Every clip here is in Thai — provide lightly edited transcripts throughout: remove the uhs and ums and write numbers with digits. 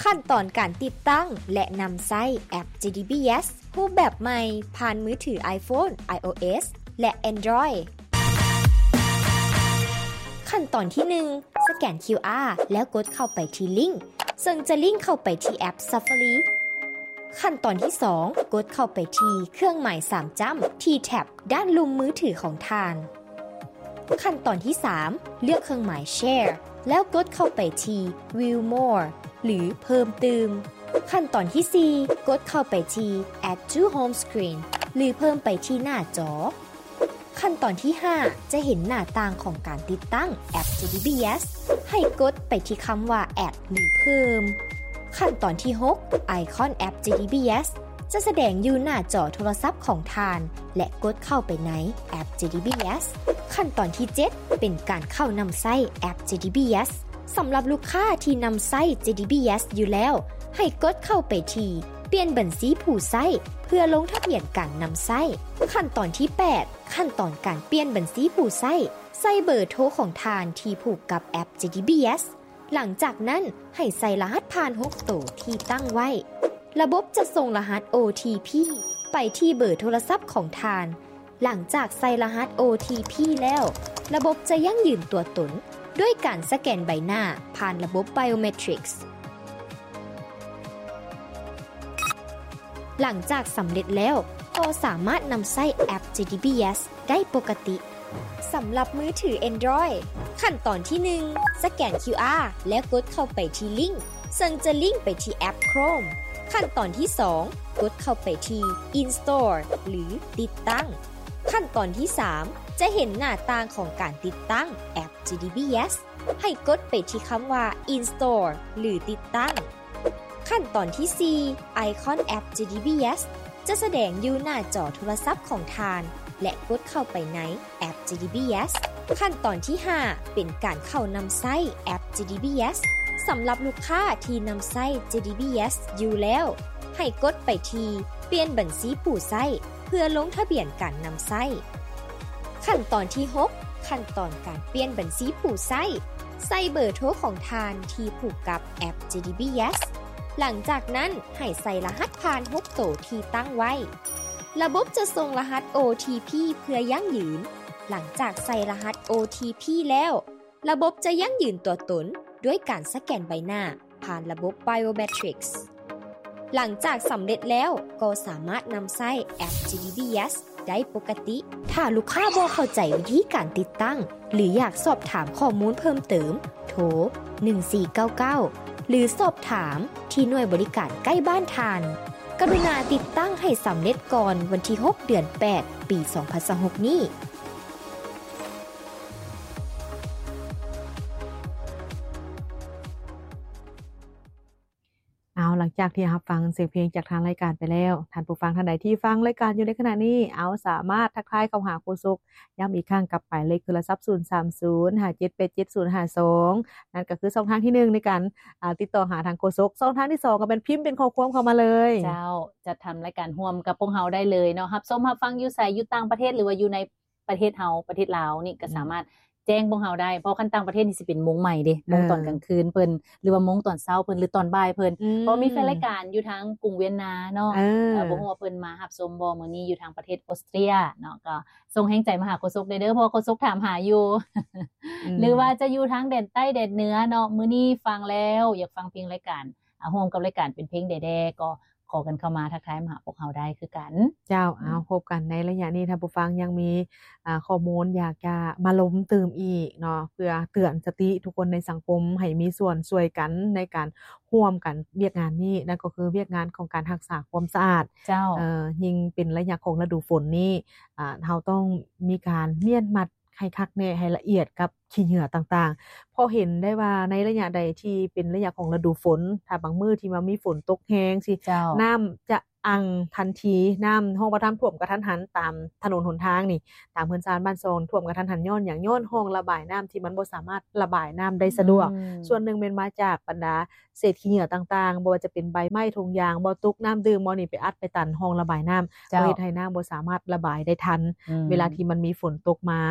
ขั้นตอนการติดตั้งและนำใช้แอป JDBS รูปแบบใหม่ผ่านมือถือ iPhone, iOS และ Android ขั้นตอนที่1สแกน QR แล้วกดเข้าไปที่ลิงก์ซึ่งจะลิงก์เข้าไปที่แอป Safari ขั้นตอนที่2กดเข้าไปที่เครื่องหมาย3จ้ำที่แท็บด้านลุ่มมือถือของท่านขั้นตอนที่3เลือกเครื่องหมาย Share แล้วกดเข้าไปที่ View More หรือเพิ่มเติมขั้นตอนที่4กดเข้าไปที่ Add to Home Screen หรือเพิ่มไปที่หน้าจอขั้นตอนที่5จะเห็นหน้าต่างของการติดตั้งแอป JDBS ให้กดไปที่คำว่า Add หรือเพิ่มขั้นตอนที่6ไอคอนแอป JDBS จะแสดงอยู่หน้าจอโทรศัพท์ของท่านและกดเข้าไปในแอป JDBS ขั้นตอนที่7เป็นการเข้านำใช้แอป JDBS สำหรับลูกค้าที่นำใช้ JDBS อยู่แล้วให้กดเข้าไปที่เปลี่ยนบัญชีผู้ใช้เพื่อลงทะเบียนการนำใช้ขั้นตอนที่8ขั้นตอนการเปลี่ยนบัญชีผู้ใช้ใส่เบอร์โทรของท่านที่ผูกกับแอป JDBS หลังจากนั้นให้ใส่รหัสผ่าน6ตัวที่ตั้งไว้ระบบจะส่งรหัส OTP ไปที่เบอร์โทรศัพท์ของท่านหลังจากใส่รหัส OTP แล้วระบบจะยั่งยืนตัวตนด้วยการสแกนใบหน้าผ่านระบบ Biometrics หลังจากสำเร็จแล้วก็สามารถนำใช้แอป JDBS ได้ปกติสำหรับมือถือ Android ขั้นตอนที่1สแกน QR แล้วกดเข้าไปที่ลิงก์ซึ่งจะลิงก์ไปที่แอป Chrome ขั้นตอนที่2กดเข้าไปที่ Install หรือติดตั้งขั้นตอนที่3จะเห็นหน้าต่างของการติดตั้งแอป JDBS ให้กดไปที่คำว่า Install หรือติดตั้งขั้นตอนที่4ไอคอนแอป JDBS จะแสดงอยู่หน้าจอโทรศัพท์ของท่านและกดเข้าไปในแอป JDBS ขั้นตอนที่5เป็นการเข้านำใช้แอป JDBS สำหรับลูกค้าที่นำใช้ JDBS อยู่แล้วให้กดไปที่เปลี่ยนบัญชีผู้ใช้เพื่อลงทะเบียนการนำใช้ขั้นตอนที่6ขั้นตอนการเปลี่ยนบัญชีผู้ใช้ใส่เบอร์โทรของท่านที่ผูกกับแอป JDBS หลังจากนั้นให้ใส่รหัสผ่าน6ตัวที่ตั้งไว้ระบบจะส่งรหัส OTP เพื่อยั่งยืนหลังจากใส่รหัส OTP แล้วระบบจะยั่งยืนตัวตนด้วยการสแกนใบหน้าผ่านระบบ Biometrics หลังจากสำเร็จแล้วก็สามารถนำใช้แอป JDBS ได้ปกติถ้าลูกค้าบ่เข้าใจวิธีการติดตั้งหรืออยากสอบถามข้อมูลเพิ่มเติมโทร1499หรือสอบถามที่หน่วยบริการใกล้บ้านท่านกรุณาติดตั้งให้สำเร็จก่อนวันที่6เดือน8ปี2026นี้เอาหลังจากที่รับฟังเสียงเพลงจากทางรายการไปแล้วท่านผู้ฟังท่านใดที่ฟังรายการอยู่ในขณะนี้เอาสามารถทักทายเข้าหาโฆษกย้ำอีกครั้งกับหมายเลขโทรศัพท์03057877052นั่นก็คือช่องทางที่1ในการติดต่อหาทางโฆษกช่องทางที่2ก็เป็นพิมพ์เป็นข้อความเข้ามาเลยเจ้าจะทำรายการร่วมกับพวกเฮาได้เลยเนาะรับชมรับฟังอยู่ไสอยู่ต่างประเทศหรือว่าอยู่ในประเทศเฮาประเทศลาวนี่ก็สามารถแจ้งพวกเฮาได้เพราะคันต่างประเทศนี่สิเป็นโมงใหม่เด้โมงตอนกลางคืนเพิ่นหรือว่าโมงตอนเช้าเพิ่นหรือตอนบ่ายเพิ่นเพราะมีแฟนรายการอยู่ทางกรุงเวียนนาเนาะบ่ฮู้ว่าเพิ่นมารับชมบ่มื้อนี้อยู่ทางประเทศออสเตรียเนาะก็ส่งแรงใจมาหาโฆษกได้เด้อเพราะโฆษกถามหาอยู่หรือว่าจะอยู่ทางแดนใต้แดนเหนือเนาะมื้อนี้ฟังแล้วอยากฟังเพลงรายการร่วมกับรายการเป็นเพลงแด่ๆก็ขอกันเข้ามาทักทายมาหาพวกเฮาได้คือกันเจ้าเอาพบกันในระยะนี้ท่านผู้ฟังยังมีข้อมูลอยากจะมาล้มเติมอีกเนาะเพื่อเตือนสติทุกคนในสังคมให้มีส่วนช่วยกันในการร่วมกันเวียกงานนี้นั่นก็คือเวียกงานของการรักษาความสะอาดเจ้ายิ่งเป็นระยะของฤดูฝนนี้เฮาต้องมีการเมียนมัดให้คักแน่ให้ละเอียดกับขี้เหงื่อต่างๆพอเห็นได้ว่าในระยะใดที่เป็นระยะของฤดูฝนถ้าบางมื้อที่มันมีฝนตกแรงสิน้ำจะอังทันทีน้ำห้องประทานท่วมกระทันหันตามถนนหนทางนี่ตามเฮือนชานบ้านซองท่วมกระทันหันย้อนอย่างย้อนห้องระบายน้ำที่มันบ่สามารถระบายน้ำได้สะดวกส่วนหนึ่งเป็นมาจากบรรดาเศษขี้เหงื่อต่างๆบ่ว่าจะเป็นใบไม้ถุงยางบ่ตุกน้ำดื่มบ่นี่ไปอัดไปตันห้องระบายน้ำเฮ็ดให้น้ำบ่สามารถระบายได้ทันเวลาที่มันมีฝนตกมา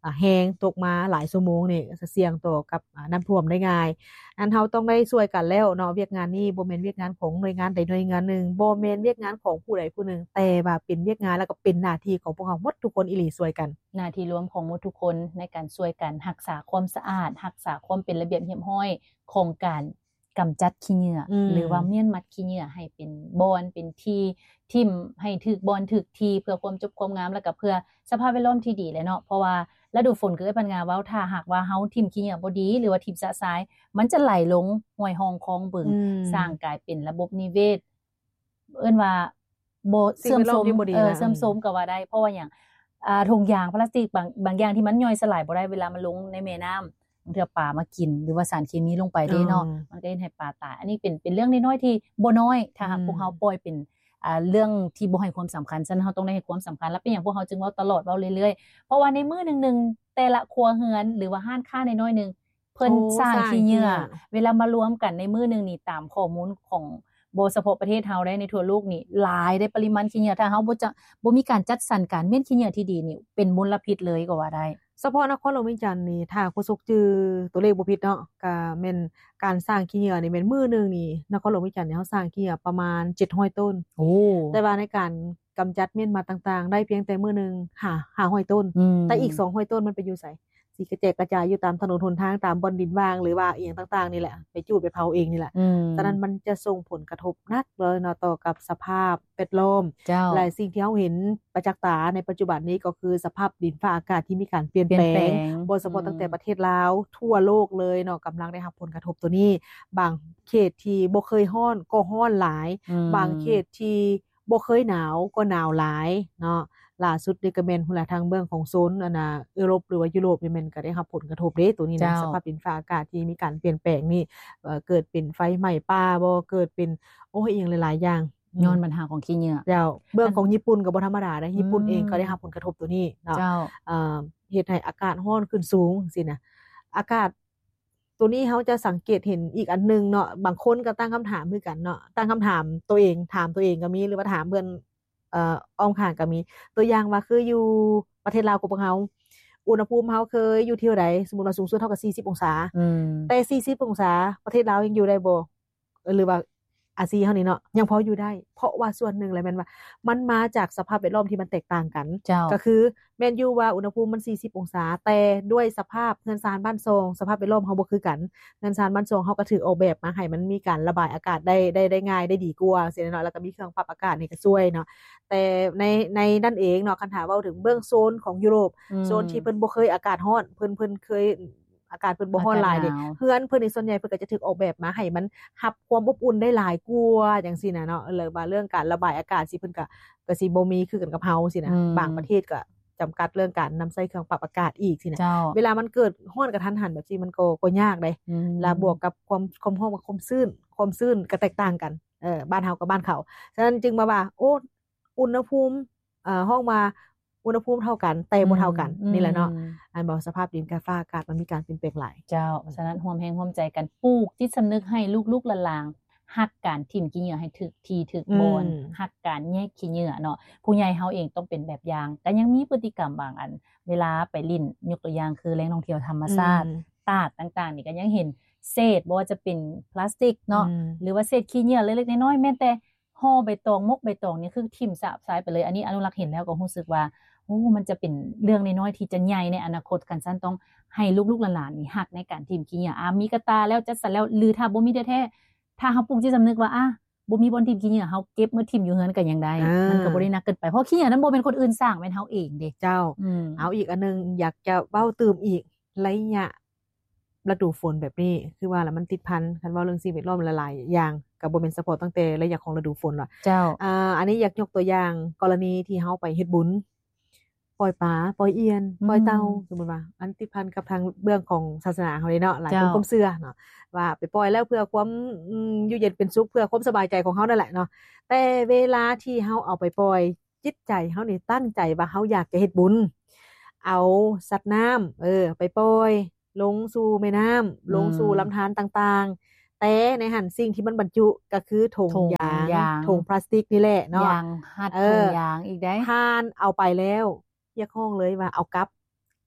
แห้งตกมาหลายชั่วโมงนี่จะเสี่ยงต่อกับน้ำท่วมได้ง่ายอันเฮาต้องได้ช่วยกันแล้วเนาะเวียกงานนี้บ่แม่นเวียกงานของหน่วยงานใดหน่วยงานหนึงบ่แม่นเวียกงานของผู้ใดผู้หนึ่งแต่ว่าเป็นเวียกงานแล้วก็เป็นหน้าที่ของพวกเราหมดทุกคนอีหลีช่วยกันหน้าที่รวมของหมดทุกคนในการช่วยกันรักษาความสะอาดรักษาความเป็นระเบียบเรียบร้อยของการกำจัดขี้เหงื่อหรือว่าเมียนมัดขี้เหงื่อให้เป็นบอนเป็นที่ทิ่มให้ถึกบอนถึกทีเพื่อความจบความงามแล้วก็เพื่อสภาพแวดล้อมที่ดีแหละเนาะเพราะว่าฤดูฝนคือปัญญาว่าถ้าหากว่าเฮาทิ่มขี้เหงื่อบ่ดีหรือว่าทิ่มสะสายมันจะไหลลงห้วยห้องคลองบึงสร้างกลายเป็นระบบนิเวศเอิ้นว่าบ่เสื่อมโทรมเสื่อมโทรมก็ว่าได้เพราะว่าหยังถุงยางพลาสติกบางอย่างที่มันย่อยสลายบ่ได้เวลามันลงในแม่น้ำบางเทื่อปลามากินหรือว่าสารเคมีลงไปเด้เนาะมันก็เฮ็ดให้ปลาตายอันนี้เป็นเรื่องน้อยๆที่บ่น้อยถ้าหากพวกเฮาปล่อยเป็นเรื่องที่บ่ให้ความสำคัญฉะนั้นเฮาต้องได้ให้ความสำคัญและเป็นหยังพวกเฮาจึงเว้าตลอดเว้าเรื่อยๆเพราะว่าในมื้อนึงๆแต่ละครัวเรือนหรือว่าร้านค้าน้อยๆนึงเพิ่นสร้างขี้เหงื่อเวลามารวมกันในมื้อนึงนี่ตามข้อมูลของบ่เฉพาะประเทศเฮาได้ในทั่วโลกนี่หลายได้ปริมาณขี้เหงื่อถ้าเฮาบ่มีการจัดสรรการเม่นขี้เหงื่อที่ดีนี่เป็นมลพิษเลยก็ว่าได้เฉพาะนครหลวงเวียงจันทน์นี่ถ้าโฆษกจือตัวเลขบ่ผิดเนาะก็แม่นการสร้างขี้เหงื่อนี่แม่นมื้อนึงนี่นครหลวงเวียงจันทน์นี่เฮาสร้างขี้เหงื่อประมาณ700ต้นโอ้แต่ว่าในการกำจัดเม่นมาต่างๆได้เพียงแต่มื้อนึง500ต้นแต่อีก200ต้นมันไปอยู่ไสสิกระแจกกระจายอยู่ตามถนนหนทางตามบ่อนดินว่างหรือว่าอีหยังต่างๆนี่แหละไปจูดไปเผาเองนี่แหละฉะนั้นมันจะส่งผลกระทบหนักเลยเนาะต่อกับสภาพแวดล้อมและสิ่งที่เฮาเห็นประจักษ์ตาในปัจจุบันนี้ก็คือสภาพดินฟ้าอากาศที่มีการเปลี่ยนแปลงบ่เฉพาะตั้งแต่ประเทศลาวทั่วโลกเลยเนาะกำลังได้รับผลกระทบตัวนี้บางเขตที่บ่เคยร้อนก็ร้อนหลายบางเขตที่บ่เคยหนาวก็หนาวหลายเนาะล่าสุดนี่ก็แม่นพุ่นล่ะทางเบื้องของโซนยุโรปหรือว่ายุโรปนี่แม่นก็ได้รับผลกระทบเด้ตัวนี้นะสภาพดินฟ้าอากาศที่มีการเปลี่ยนแปลงนี่เกิดเป็นไฟไหม้ป่าบ่เกิดเป็นโอ้ยอีหยังหลายๆอย่างย้อนปัญหาของขี้เหงื่อแล้วเบื้องของญี่ปุ่นก็บ่ธรรมดาเด้ญี่ปุ่นเองก็ได้รับผลกระทบตัวนี้เนาะเฮ็ดให้อากาศร้อนขึ้นสูงจังซี่นะอากาศตัวนี้เฮาจะสังเกตเห็นอีกอันนึงเนาะบางคนก็ตั้งคำถามคือกันเนาะตั้งคำถามตัวเองถามตัวเองก็มีหรือว่าถามเพื่อนอ้อมข้างก็มีตัวอย่างว่าคืออยู่ประเทศลาวกับพวกเฮาอุณหภูมิเฮาเคยอยู่ที่เท่าใดสมมุติว่าสูงสุดเท่ากับ40องศาแต่40องศาประเทศลาวยังอยู่ได้บ่หรือว่าอาซีเฮานี่เนาะยังพออยู่ได้เพราะว่าส่วนหนึ่งแหละแม่นว่ามันมาจากสภาพแวดล้อมที่มันแตกต่างกันก็คือแม่นอยู่ว่าอุณหภูมิมัน40องศาแต่ด้วยสภาพเรือนซานบ้านทรงสภาพแวดล้อมเฮาบ่คือกันเรือนซานบ้านทรงเฮาก็ถูกออกแบบมาให้มันมีการระบายอากาศได้ง่ายได้ดีกว่าจังซี่เนาะแล้วก็มีเครื่องปรับอากาศนี่ก็ช่วยเนาะแต่ในนั่นเองเนาะคันถามเว้าถึงเบื้องโซนของยุโรปโซนที่เพิ่นบ่เคยอากาศร้อนเพิ่นเคยอากาศเพิ่นบ่ร้อนหลายเด้เฮือนเพิ่นนี่ส่วนใหญ่เพิ่นก็จะถูกออกแบบมาให้มันรับความอบอุ่นได้หลายกว่าจังซี่น่ะเนาะเลยว่าเรื่องการระบายอากาศสิเพิ่นก็สิบ่มีคือกันกับเฮาสินะบางประเทศก็จำกัดเรื่องการนำใช้เครื่องปรับอากาศอีกสินะเวลามันเกิดร้อนกระทันหันแบบนี้มันก็ยากเด้แล้วบวกกับความร้อนกับความชื้นก็แตกต่างกันบ้านเฮากับบ้านเขาฉะนั้นจึงมาว่าโอ้อุณหภูมิห้องมาอุณหภูมิเท่ากันแต่บ่เท่ากันนี่แหละเนาะอันบอกสภาพดินกับฟ้าอากาศมันมีการเปลี่ยนแปลงหลายเจ้าฉะนั้นร่วมแรงร่วมใจกันปลูกจิตสำนึกให้ลูกๆหลานๆฮักการทิ่มขี้เหงื่อให้ถึกที่ถึกบอนฮักการแยกขี้เหงื่อเนาะผู้ใหญ่เฮาเองต้องเป็นแบบอย่างแต่ยังมีพฤติกรรมบางอันเวลาไปลิ้นยกตัวอย่างคือแหล่งท่องเที่ยวธรรมชาติตาดต่างๆนี่ก็ยังเห็นเศษบ่ว่าจะเป็นพลาสติกเนาะหรือว่าเศษขี้เหงื่อเล็กๆน้อยๆแม้แต่ห่อใบตองมกใบตองนี่คือทิ่มสาบสายไปเลยอันนี้อนุรักษ์เห็นแล้วก็รู้สึกว่าโอ้มันจะเป็นเรื่องน้อยๆที่จะใหญ่ในอนาคตกันซั่นต้องให้ลูกๆหลานๆนี่ฮักในการทิ่มขี้เหงื่อมีกระตาแล้วจัดสรรแล้วหรือถ้าบ่มีแท้ๆถ้าเฮาปลูกจิตสำนึกว่าบ่มีบ่อนทิ่มขี้เหงื่อเฮาเก็บมาทิ่มอยู่เฮือนก็ยังได้มันก็บ่ได้หนักเกินไปเพราะขี้เหงื่อนั้นบ่เป็นคนอื่นสร้างแม่นเฮาเองเด้เจ้าเอาอีกอันนึงอยากจะเว้าเติมอีกระยะฤดูฝนแบบนี้คือว่าแล้วมันติดพันคันเว้าเรื่องสิ่งแวดล้อมหลายๆอย่างก็บ่แม่นเฉพาะตั้งแต่ระยะของฤดูฝนล่ะเจ้าอันนี้อยากยกตัวอย่างกรณีที่เฮาไปเฮ็ดบุญปล่อยปลาปล่อยเอียนปล่อยเต่าสมมุติว่าอันติดพันกับทางเรื่องของศาสนาเฮาเลยเนาะหลายคนความเชื่อเนาะว่าไปปล่อยแล้วเพื่อความอยู่เย็นเป็นสุขเพื่อความสบายใจของเฮานั่นแหละเนาะแต่เวลาที่เฮาเอาไปปล่อยจิตใจเฮานี่ตั้งใจว่าเฮาอยากจะเฮ็ดบุญเอาสัตว์น้ำไปปล่อยลงสู่แม่น้ำลงสู่ลำธารต่างๆแต่ในหันสิ่งที่มันบรรจุก็คือถุงยางถุงพลาสติกนี่แหละเนาะยางหัดถุงยางอีกได้ทานเอาไปแล้วเรียกห้องเลยว่าเอากลับ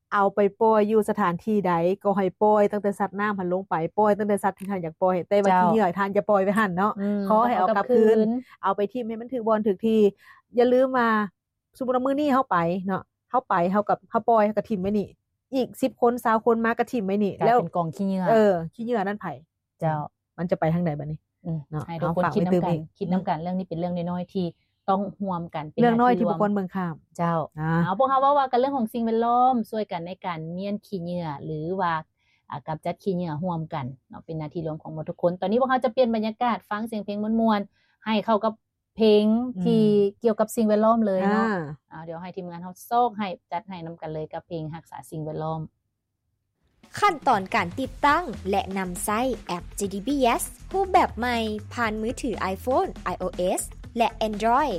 เอาไปปล่อยอยู่สถานที่ใดก็ให้ปล่อยตั้งแต่สัตว์น้ำหันลงไปปล่อยตั้งแต่สัตว์ที่ท่านอยากปล่อยแต่ว่าที่เหยื่อท่านจะปล่อยไปหั่นเนาะขอให้เอากลับคืนเอาไปทิ่มให้มันถือบอลถึกที่อย่าลืมมาสมมุติว่ามื้อนี้เฮาไปเนาะเฮาไปเฮากับเฮาปล่อยเฮาก็ทิ่มไว้นี่อีก10คน20คนมาก็ทิ่มไว้นี่แล้วเป็นกองขี้เหยื่อขี้เหยื่อนั่นไผเจ้ามันจะไปทางใดบัดนี้เนาะให้ทุกคนคิดนํากันเรื่องนี้เป็นเรื่องน้อยๆที่ต้องร่วมกันเป็นเรื่องน้อยที่บ่ควรเบิ่งข้ามเจ้าเอาพวกเฮาว่ากันเรื่องของสิ่งแวดล้อมช่วยกันในการเมียนขี้เหยื่อหรือว่ากำจัดขี้เหยื่อร่วมกันเนาะเป็นหน้าที่ร่วมของหมดทุกคนตอนนี้พวกเฮาจะเปลี่ยนบรรยากาศฟังเสียงเพลงม่วนๆให้เข้ากับเพลงที่เกี่ยวกับสิ่งแวดล้อมเลยเนาะเดี๋ยวให้ทีมงานเฮาโซกให้จัดให้นํากันเลยกับเพลงรักษาสิ่งแวดล้อมขั้นตอนการติดตั้งและนำใช้แอป JDBS รูปแบบใหม่ผ่านมือถือ iPhone, iOS และ Android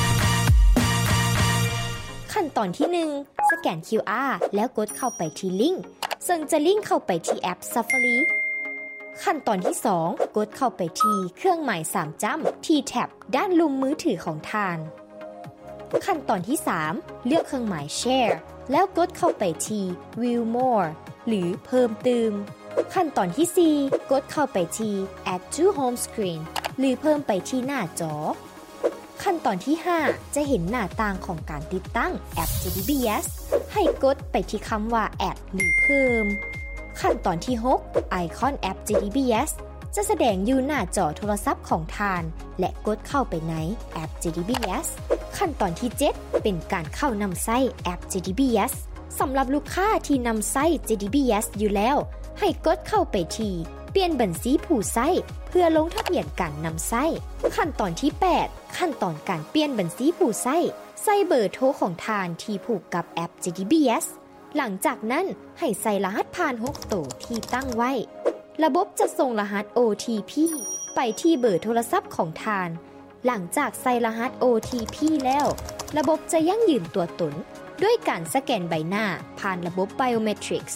ขั้นตอนที่1สแกน QR แล้วกดเข้าไปที่ลิงก์ซึ่งจะลิงก์เข้าไปที่แอป Safari ขั้นตอนที่2กดเข้าไปที่เครื่องหมาย3จั่มที่แท็บด้านลุ่มมือถือของท่านขั้นตอนที่3เลือกเครื่องหมาย Share แล้วกดเข้าไปที่ View More หรือเพิ่มเติมขั้นตอนที่4กดเข้าไปที่ Add to Home Screen หรือเพิ่มไปที่หน้าจอขั้นตอนที่5จะเห็นหน้าต่างของการติดตั้งแอป JDBS ให้กดไปที่คำว่า Add หรือเพิ่มขั้นตอนที่6ไอคอนแอป JDBS จะแสดงอยู่หน้าจอโทรศัพท์ของท่านและกดเข้าไปในแอป JDBS ขั้นตอนที่7เป็นการเข้านำใช้แอป JDBS สำหรับลูกค้าที่นำใช้ JDBS อยู่แล้วให้กดเข้าไปที่เปลี่ยนบัญชีผู้ใช้เพื่อลงทะเบียนการนำใช้ขั้นตอนที่8ขั้นตอนการเปลี่ยนบัญชีผู้ใช้ใส่เบอร์โทรของท่านที่ผูกกับแอป JDBS หลังจากนั้นให้ใส่รหัสผ่าน6ตัวที่ตั้งไว้ระบบจะส่งรหัส OTP ไปที่เบอร์โทรศัพท์ของท่านหลังจากใส่รหัส OTP แล้วระบบจะยั่งยืนตัวตนด้วยการสแกนใบหน้าผ่านระบบ Biometrics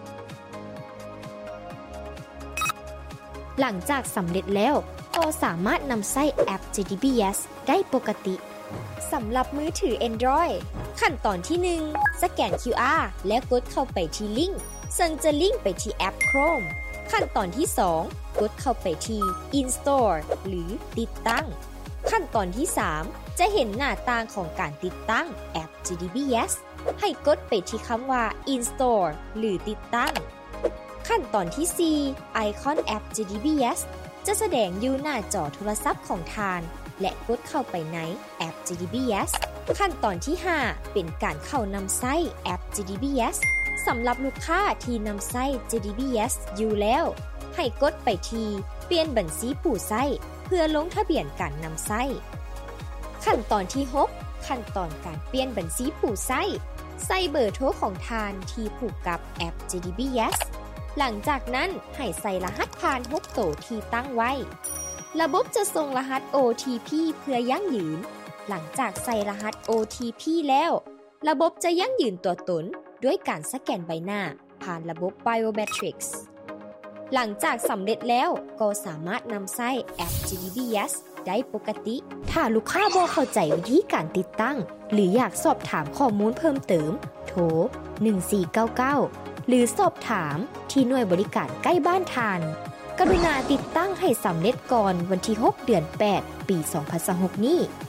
หลังจากสำเร็จแล้วก็สามารถนำใช้แอป JDBS ได้ปกติสำหรับมือถือ Android ขั้นตอนที่1สแกน QR แล้วกดเข้าไปที่ลิงก์ซึ่งจะลิงก์ไปที่แอป Chrome ขั้นตอนที่2กดเข้าไปที่ Install หรือติดตั้งขั้นตอนที่3จะเห็นหน้าต่างของการติดตั้งแอป JDBS ให้กดไปที่คำว่า Install หรือติดตั้งขั้นตอนที่4ไอคอนแอป JDBS จะแสดงอยู่หน้าจอโทรศัพท์ของท่านและกดเข้าไปในแอป JDBS ขั้นตอนที่5เป็นการเข้านำใช้แอป JDBS สำหรับลูกค้าที่นำใช้ JDBS อยู่แล้วให้กดไปที่เปลี่ยนบัญชีผู้ใช้เพื่อลงทะเบียนการนำใช้ขั้นตอนที่6ขั้นตอนการเปลี่ยนบัญชีผู้ใช้ใส่เบอร์โทรของท่านที่ผูกกับแอป JDBS หลังจากนั้นให้ใส่รหัสผ่าน6ตัวที่ตั้งไว้ระบบจะส่งรหัส OTP เพื่อยั่งยืนหลังจากใส่รหัส OTP แล้วระบบจะยั่งยืนตัวตนด้วยการสแกนใบหน้าผ่านระบบ Biometrics หลังจากสำเร็จแล้วก็สามารถนำใช้แอป JDBS ได้ปกติถ้าลูกค้าบ่เข้าใจวิธีการติดตั้งหรืออยากสอบถามข้อมูลเพิ่มเติมโทร1499หรือสอบถามที่หน่วยบริการใกล้บ้านทานกรุณาติดตั้งให้สำเร็จก่อนวันที่6เดือน8ปี2026นี้